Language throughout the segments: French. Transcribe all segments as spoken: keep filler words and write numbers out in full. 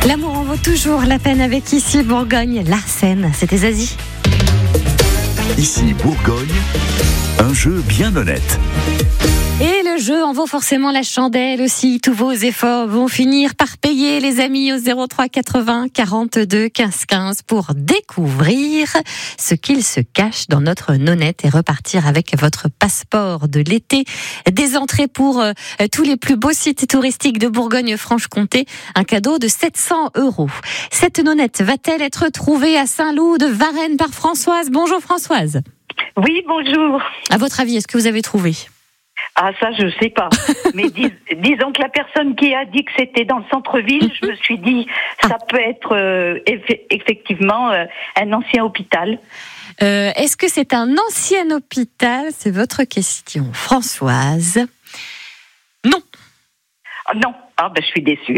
L'amour en vaut toujours la peine avec Ici Bourgogne, Larsen, c'était Zazie. Ici Bourgogne, un jeu bien honnête. Et le jeu en vaut forcément la chandelle aussi. Tous vos efforts vont finir par payer, les amis, au zéro trois quatre-vingts quarante-deux quinze quinze pour découvrir ce qu'il se cache dans notre nonnette et repartir avec votre passeport de l'été. Des entrées pour euh, tous les plus beaux sites touristiques de Bourgogne-Franche-Comté. Un cadeau de sept cents euros. Cette nonnette va-t-elle être trouvée à Saint-Loup de Varennes par Françoise? Bonjour Françoise. Oui, bonjour. À votre avis, est-ce que vous avez trouvé? Ah, ça, je sais pas. Mais dis, disons que la personne qui a dit que c'était dans le centre-ville, je me suis dit, ça peut être euh, eff- effectivement euh, un ancien hôpital. Euh, est-ce que c'est un ancien hôpital? C'est votre question, Françoise. Non. Ah, non. Ah, ben, je suis déçue.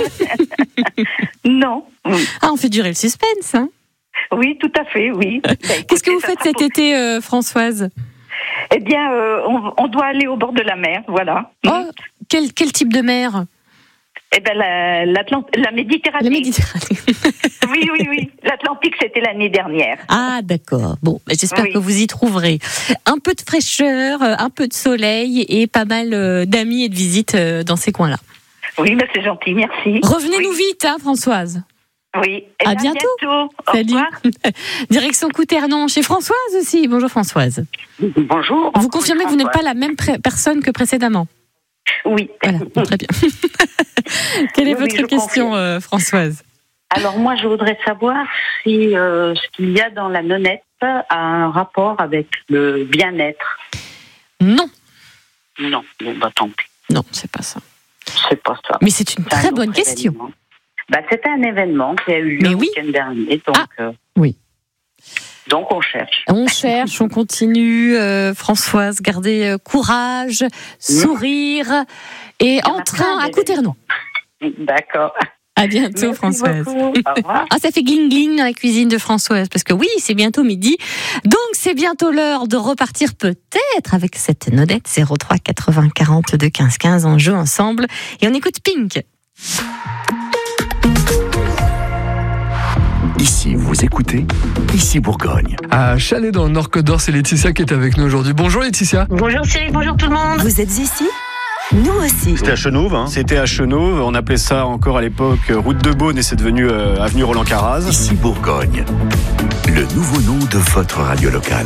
Non. Ah, on fait durer le suspense, hein? Oui, tout à fait, oui. Ben, écoutez, qu'est-ce que vous ça faites sera cet pour- été, euh, Françoise? Eh bien, euh, on, on doit aller au bord de la mer, voilà. Oh, quel, quel type de mer? Eh bien, la, l'Atlant- la Méditerranée. La Méditerranée. Oui, oui, oui. L'Atlantique, c'était l'année dernière. Ah, d'accord. Bon, bah, j'espère Oui. que vous y trouverez un peu de fraîcheur, euh, un peu de soleil et pas mal euh, d'amis et de visites euh, dans ces coins-là. Oui, mais c'est gentil, merci. Revenez-nous Oui. vite, hein, Françoise. Oui. Eh À bien, bientôt. bientôt. Au Salut. revoir. Direction Couternon, chez Françoise aussi. Bonjour Françoise. Bonjour. Vous confirmez que vous n'êtes pas la même pré- personne que précédemment? Oui. Voilà, bon, très bien. Quelle est Oui, oui, votre je question, confirme. euh, Françoise? Alors moi, je voudrais savoir si euh, ce qu'il y a dans la nonnette a un rapport avec le bien-être. Non, Non, bon bah tant pis, non, c'est pas ça. c'est pas ça. Mais c'est une C'est un très autre bonne question. événement. Bah, c'était un événement qui a eu lieu Mais le oui. week-end dernier, donc Ah, euh, oui. donc on cherche. On cherche, on continue. euh, Françoise, gardez euh, courage, sourire et y en a en train plein à d'événements. Couternon. D'accord. À bientôt, Merci Françoise. beaucoup. Au revoir. Ah, ça fait gling gling dans la cuisine de Françoise, parce que oui, c'est bientôt midi. Donc, c'est bientôt l'heure de repartir peut-être avec cette nonnette zéro trois quatre-vingts quarante-deux quinze quinze. On joue ensemble et on écoute Pink. Ici, vous écoutez Ici Bourgogne. À Chalais dans le Nord-Côte d'Or, c'est Laetitia qui est avec nous aujourd'hui. Bonjour Laetitia. Bonjour Cyril, bonjour tout le monde. Vous êtes ici? Nous aussi. C'était à Chenauve, hein. C'était à Chenauve, on appelait ça encore à l'époque euh, route de Beaune et c'est devenu euh, avenue Roland Caraz. Ici Bourgogne, le nouveau nom de votre radio locale.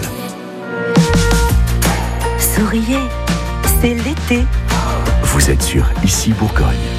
Souriez, c'est l'été. Vous êtes sur Ici Bourgogne.